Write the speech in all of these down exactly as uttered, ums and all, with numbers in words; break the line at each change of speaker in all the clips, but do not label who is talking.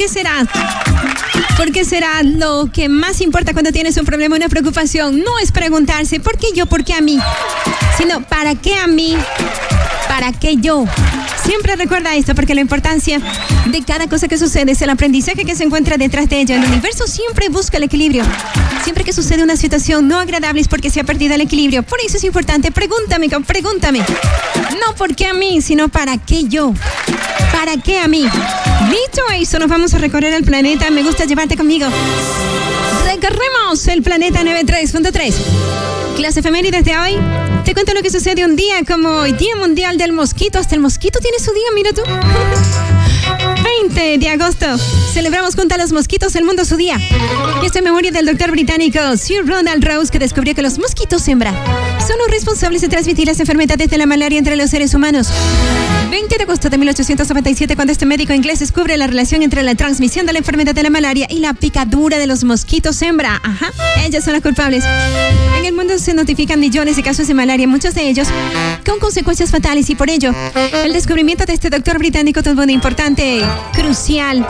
qué será? ¿Por qué será lo que más importa cuando tienes un problema, una preocupación? No es preguntarse ¿por qué yo? ¿Por qué a mí? Sino ¿para qué a mí? ¿Para qué yo? Siempre recuerda esto, porque la importancia de cada cosa que sucede es el aprendizaje que se encuentra detrás de ella. El universo siempre busca el equilibrio. Siempre que sucede una situación no agradable es porque se ha perdido el equilibrio. Por eso es importante, pregúntame, pregúntame. No por qué a mí, sino para qué yo. ¿Para qué a mí? Dicho eso, nos vamos a recorrer el planeta. Me gusta llevarte conmigo. Recorremos el planeta noventa y tres punto tres. Clase efemérides de hoy. Te cuento lo que sucede un día como el Día Mundial del Mosquito. Hasta el mosquito tiene su día, mira tú. veinte de agosto. Celebramos junto a los mosquitos el mundo su día. Y esta memoria del doctor británico Sir Ronald Rose, que descubrió que los mosquitos hembra son los responsables de transmitir las enfermedades de la malaria entre los seres humanos. veinte de agosto de mil ochocientos noventa y siete, cuando este médico inglés descubre la relación entre la transmisión de la enfermedad de la malaria y la picadura de los mosquitos hembra. Ajá, ellas son las culpables. En el mundo se notifican millones de casos de malaria, muchos de ellos con consecuencias fatales, y por ello el descubrimiento de este doctor británico tuvo una importante, crucial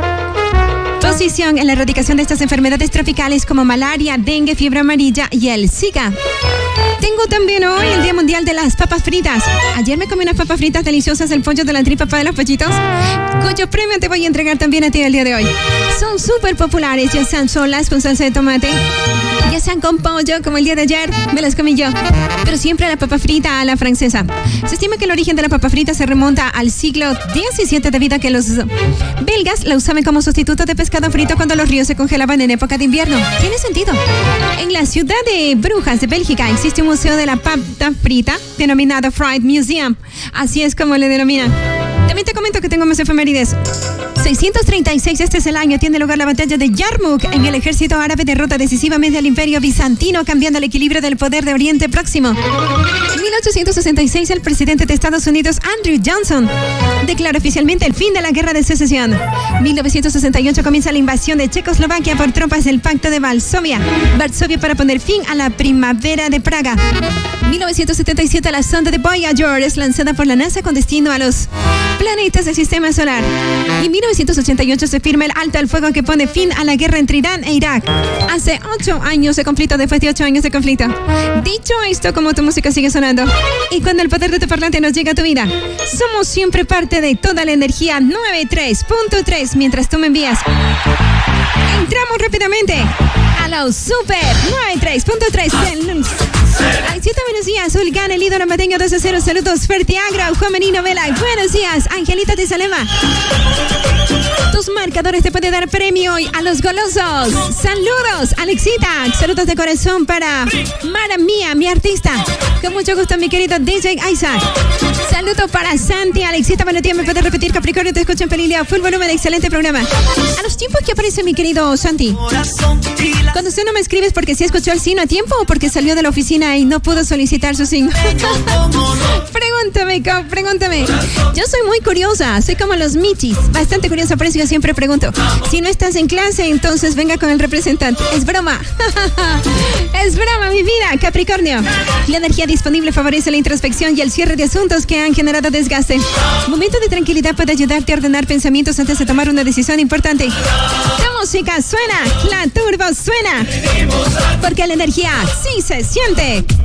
posición en la erradicación de estas enfermedades tropicales como malaria, dengue, fiebre amarilla y el Zika. Tengo también hoy el Día Mundial de las Papas Fritas. Ayer me comí unas papas fritas deliciosas, el pollo de la tripa para los pollitos, cuyo premio te voy a entregar también a ti el día de hoy. Son súper populares, ya sean solas con salsa de tomate, ya sean con pollo, como el día de ayer me las comí yo, pero siempre la papa frita a la francesa. Se estima que el origen de la papa frita se remonta al siglo diecisiete, debido a que los belgas la usaban como sustituto de pescado frito cuando los ríos se congelaban en época de invierno. Tiene sentido. En la ciudad de Brujas, de Bélgica, existe un museo de la papa frita denominado Fried Museum. Así es como le denominan. También te comento que tengo más efemérides. seiscientos treinta y seis, este es el año, tiene lugar la batalla de Yarmouk. En el ejército árabe derrota decisivamente al imperio bizantino, cambiando el equilibrio del poder de Oriente Próximo. En mil ochocientos sesenta y seis, el presidente de Estados Unidos, Andrew Johnson, declara oficialmente el fin de la guerra de secesión. mil novecientos sesenta y ocho, comienza la invasión de Checoslovaquia por tropas del Pacto de Varsovia. Varsovia para poner fin a la primavera de Praga. mil novecientos setenta y siete, la sonda de Voyager es lanzada por la NASA con destino a los planetas del sistema solar. Y en mil novecientos ochenta y ocho se firma el alto al fuego que pone fin a la guerra entre Irán e Irak. Hace ocho años de conflicto, después de ocho años de conflicto. Dicho esto, como tu música sigue sonando y cuando el poder de tu parlante nos llega a tu vida, somos siempre parte de toda la energía noventa y tres punto tres. Mientras tú me envías, entramos rápidamente a los super noventa y tres punto tres. Ay, siete buenos días, Ulgan, el ídolo mateño dos a cero. Saludos, Fertiagro, Juan Menino Vela. Buenos días, Angelita de Salema. Tus marcadores te pueden dar premio hoy a los golosos. Saludos, Alexita. Saludos de corazón para Mara Mía, mi artista. Con mucho gusto, mi querido D J Isaac. Saludos para Santi, Alexita. Buenos días, me puedes repetir, Capricornio, te escucho en Pelilia. Full volumen, excelente programa. A los tiempos que aparece mi querido Santi, cuando usted no me escribe es porque sí escuchó el signo a tiempo o porque salió de la oficina y no pudo solicitar su signo. Pregúntame, pregúntame. Yo soy muy curiosa, soy como los michis, bastante curiosa, por eso yo siempre pregunto. Si no estás en clase, entonces venga con el representante. Es broma. Es broma, mi vida, Capricornio. La energía disponible favorece la introspección y el cierre de asuntos que han generado desgaste. Momento de tranquilidad puede ayudarte a ordenar pensamientos antes de tomar una decisión importante. La música suena, la turbo suena, porque la energía sí se siente.